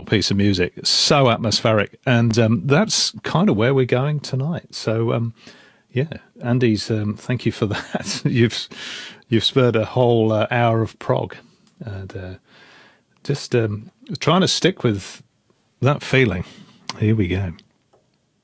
piece of music, so atmospheric, and that's kind of where we're going tonight. So yeah, Andy's. Thank you for that. You've spurred a whole hour of prog, and just trying to stick with that feeling. Here we go.